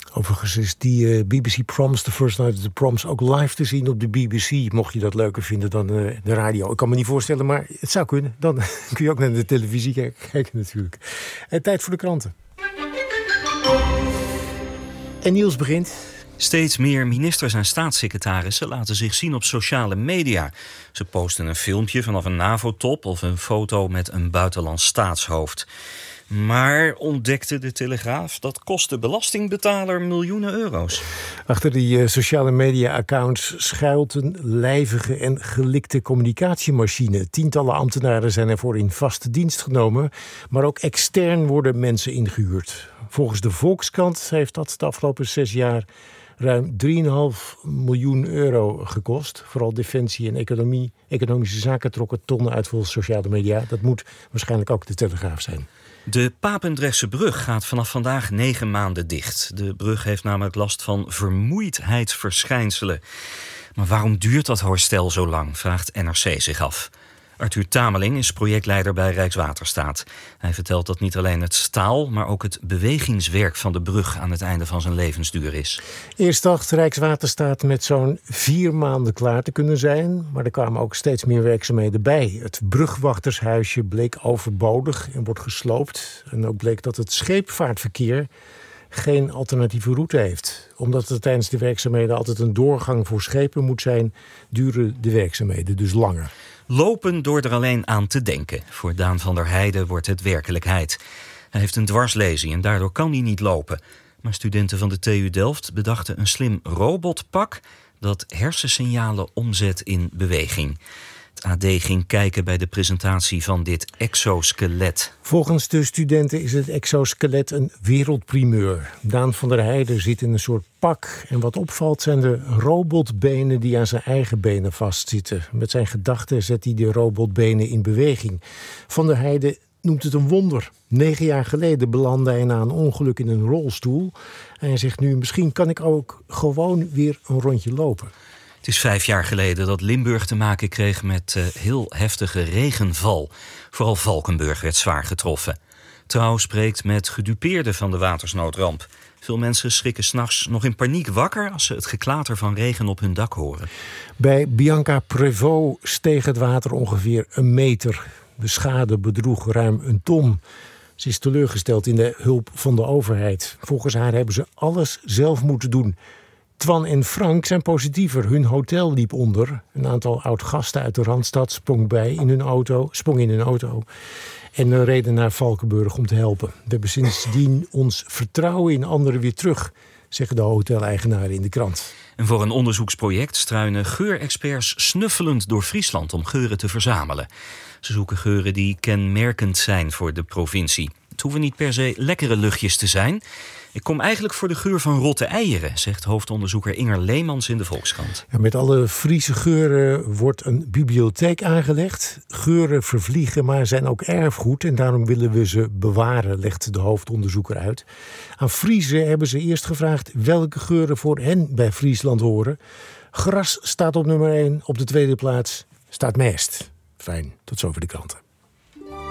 Overigens is die BBC Proms, The First Night of the Proms, ook live te zien op de BBC. Mocht je dat leuker vinden dan de radio. Ik kan me niet voorstellen, maar het zou kunnen. Dan kun je ook naar de televisie kijken natuurlijk. Tijd voor de kranten. En Niels begint. Steeds meer ministers en staatssecretarissen laten zich zien op sociale media. Ze posten een filmpje vanaf een NAVO-top of een foto met een buitenlands staatshoofd. Maar ontdekte de Telegraaf, dat kost de belastingbetaler miljoenen euro's. Achter die sociale media-accounts schuilt een lijvige en gelikte communicatiemachine. Tientallen ambtenaren zijn ervoor in vaste dienst genomen, maar ook extern worden mensen ingehuurd. Volgens de Volkskrant heeft dat de afgelopen 6 jaar ruim 3,5 miljoen euro gekost. Vooral defensie en economische zaken trokken tonnen uit voor sociale media. Dat moet waarschijnlijk ook de Telegraaf zijn. De Papendrechtse brug gaat vanaf vandaag 9 maanden dicht. De brug heeft namelijk last van vermoeidheidsverschijnselen. Maar waarom duurt dat herstel zo lang, vraagt NRC zich af. Arthur Tameling is projectleider bij Rijkswaterstaat. Hij vertelt dat niet alleen het staal, maar ook het bewegingswerk van de brug aan het einde van zijn levensduur is. Eerst dacht Rijkswaterstaat met zo'n 4 maanden klaar te kunnen zijn, maar er kwamen ook steeds meer werkzaamheden bij. Het brugwachtershuisje bleek overbodig en wordt gesloopt. En ook bleek dat het scheepvaartverkeer geen alternatieve route heeft. Omdat er tijdens de werkzaamheden altijd een doorgang voor schepen moet zijn, duren de werkzaamheden dus langer. Lopen door er alleen aan te denken. Voor Daan van der Heijden wordt het werkelijkheid. Hij heeft een dwarslesie en daardoor kan hij niet lopen. Maar studenten van de TU Delft bedachten een slim robotpak dat hersensignalen omzet in beweging. Het AD ging kijken bij de presentatie van dit exoskelet. Volgens de studenten is het exoskelet een wereldprimeur. Daan van der Heijden zit in een soort pak. En wat opvalt zijn de robotbenen die aan zijn eigen benen vastzitten. Met zijn gedachten zet hij de robotbenen in beweging. Van der Heijden noemt het een wonder. 9 jaar geleden belandde hij na een ongeluk in een rolstoel. En hij zegt nu, misschien kan ik ook gewoon weer een rondje lopen. Het is 5 jaar geleden dat Limburg te maken kreeg met heel heftige regenval. Vooral Valkenburg werd zwaar getroffen. Trouw spreekt met gedupeerden van de watersnoodramp. Veel mensen schrikken 's nachts nog in paniek wakker als ze het geklater van regen op hun dak horen. Bij Bianca Prévost steeg het water ongeveer 1 meter. De schade bedroeg ruim 1 ton. Ze is teleurgesteld in de hulp van de overheid. Volgens haar hebben ze alles zelf moeten doen. Twan en Frank zijn positiever. Hun hotel liep onder. Een aantal oud-gasten uit de Randstad sprong in hun auto en reden naar Valkenburg om te helpen. We hebben sindsdien ons vertrouwen in anderen weer terug, zeggen de hoteleigenaren in de krant. En voor een onderzoeksproject struinen geurexperts snuffelend door Friesland om geuren te verzamelen. Ze zoeken geuren die kenmerkend zijn voor de provincie. Het hoeven niet per se lekkere luchtjes te zijn. Ik kom eigenlijk voor de geur van rotte eieren, zegt hoofdonderzoeker Inger Leemans in de Volkskrant. Ja, met alle Friese geuren wordt een bibliotheek aangelegd. Geuren vervliegen, maar zijn ook erfgoed en daarom willen we ze bewaren, legt de hoofdonderzoeker uit. Aan Friezen hebben ze eerst gevraagd welke geuren voor hen bij Friesland horen. Gras staat op nummer 1, op de tweede plaats staat mest. Fijn, tot zover de kranten.